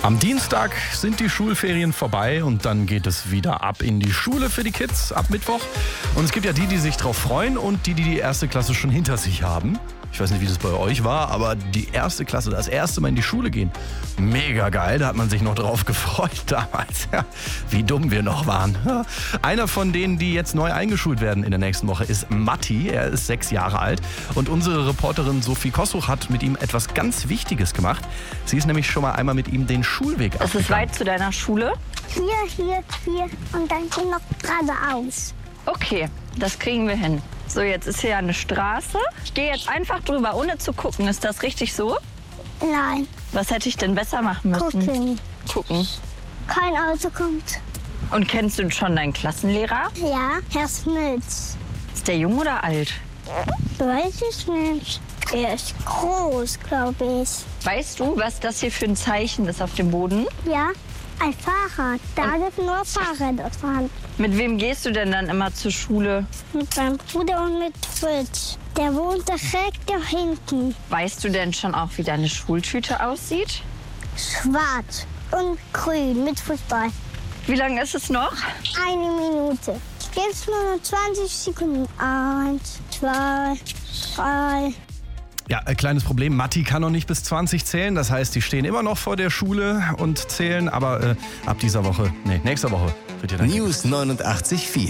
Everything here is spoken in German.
Am Dienstag sind die Schulferien vorbei und dann geht es wieder ab in die Schule für die Kids ab Mittwoch. Und es gibt ja die sich drauf freuen und die erste Klasse schon hinter sich haben. Ich weiß nicht, wie das bei euch war, aber die erste Klasse, das erste Mal in die Schule gehen, mega geil. Da hat man sich noch drauf gefreut damals. Ja, wie dumm wir noch waren. Ja. Einer von denen, die jetzt neu eingeschult werden in der nächsten Woche, ist Matti. Er ist 6 Jahre alt und unsere Reporterin Sophie Kossuch hat mit ihm etwas ganz Wichtiges gemacht. Sie ist nämlich schon mal einmal mit ihm den Schulweg abgegangen. Es ist weit zu deiner Schule? Hier und dann geht noch geradeaus. Okay, das kriegen wir hin. So, jetzt ist hier ja eine Straße. Ich gehe jetzt einfach drüber, ohne zu gucken. Ist das richtig so? Nein, Was hätte ich denn besser machen müssen? Gucken. kein Auto kommt. Und kennst du schon deinen Klassenlehrer? Ja, Herr Smits. Ist der jung oder alt? Weiß ich nicht. Er ist groß, glaube ich. Weißt du, was das hier für ein Zeichen ist auf dem Boden? Ja, ein Fahrrad. Da dürfen nur Fahrräder fahren. Mit wem gehst du denn dann immer zur Schule? Mit meinem Bruder und mit Fritz. Der wohnt direkt da hinten. Weißt du denn schon auch, wie deine Schultüte aussieht? Schwarz und grün mit Fußball. Wie lange ist es noch? 1 Minute. Jetzt nur noch 20 Sekunden. 1, 2, 3. Ja, ein kleines Problem. Matti kann noch nicht bis 20 zählen. Das heißt, die stehen immer noch vor der Schule und zählen. Aber ab dieser Woche, nächster Woche wird ihr dann News 89.4